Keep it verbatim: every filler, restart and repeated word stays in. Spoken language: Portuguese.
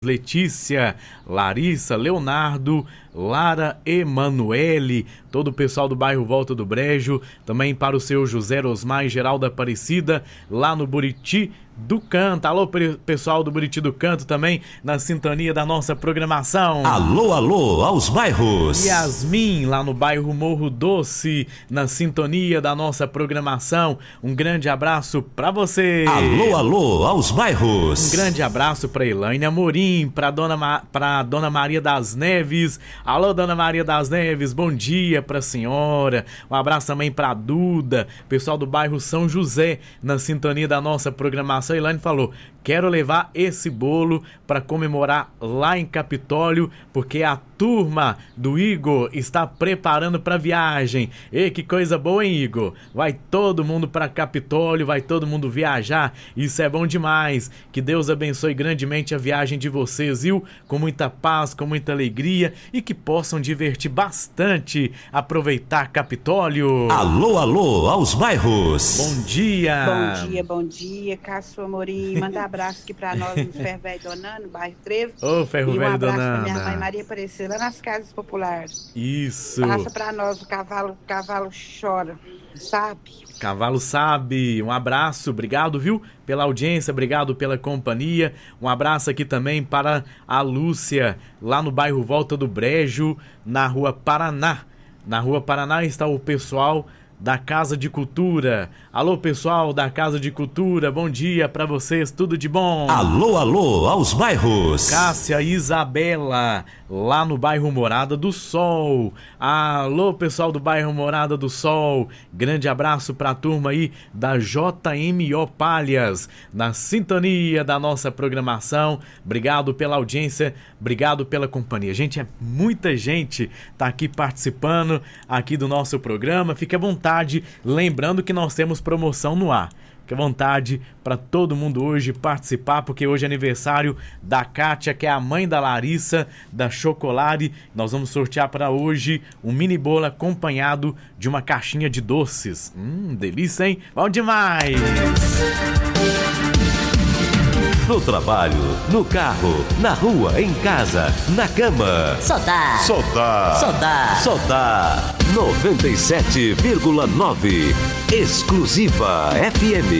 Letícia, Larissa, Leonardo, Lara, Emanuele, todo o pessoal do bairro Volta do Brejo, também para o seu José Osmar e Geralda Aparecida, lá no Buriti do Canto. Alô, pessoal do Buriti do Canto também, na sintonia da nossa programação. Alô, alô, aos bairros. Yasmin, lá no bairro Morro Doce, na sintonia da nossa programação. Um grande abraço para você. Alô, alô, aos bairros. Um grande abraço para Elaine Amorim, para dona, Ma... pra dona Maria das Neves. Alô, dona Maria das Neves, bom dia pra senhora. Um abraço também pra Duda, pessoal do bairro São José, na sintonia da nossa programação. A Elaine falou: quero levar esse bolo para comemorar lá em Capitólio, porque a turma do Igor está preparando para viagem. E que coisa boa, hein, Igor? Vai todo mundo para Capitólio, vai todo mundo viajar. Isso é bom demais. Que Deus abençoe grandemente a viagem de vocês, viu? Com muita paz, com muita alegria e que possam divertir bastante, aproveitar Capitólio. Alô, alô, aos bairros. Bom dia. Bom dia, bom dia, Cássio Amorim. Manda abraço aqui pra nós no Ferro Velho Donana, no bairro Trevo. Ô, Ferro Velho Donana. E um abraço pra minha mãe Maria Aparecida, lá nas Casas Populares. Isso. Passa pra nós, o cavalo, o cavalo chora, sabe? Cavalo sabe. Um abraço, obrigado, viu, pela audiência, obrigado pela companhia. Um abraço aqui também para a Lúcia, lá no bairro Volta do Brejo, na Rua Paraná. Na Rua Paraná está o pessoal da Casa de Cultura. Alô, pessoal da Casa de Cultura, bom dia pra vocês, tudo de bom? Alô, alô, aos bairros. Cássia Isabela, lá no bairro Morada do Sol. Alô, pessoal do bairro Morada do Sol, grande abraço pra turma aí da J M O Palhas, na sintonia da nossa programação. Obrigado pela audiência, obrigado pela companhia. Gente, é muita gente tá aqui participando aqui do nosso programa. Fique à vontade. Lembrando que nós temos promoção no ar. Fique à vontade para todo mundo hoje participar, porque hoje é aniversário da Kátia, que é a mãe da Larissa, da Chocolate. Nós vamos sortear para hoje um mini bolo acompanhado de uma caixinha de doces. Hum, delícia, hein? Bom demais! No trabalho, no carro, na rua, em casa, na cama. Só dá. Só dá. Só dá. Só dá. noventa e sete vírgula nove. Exclusiva F M.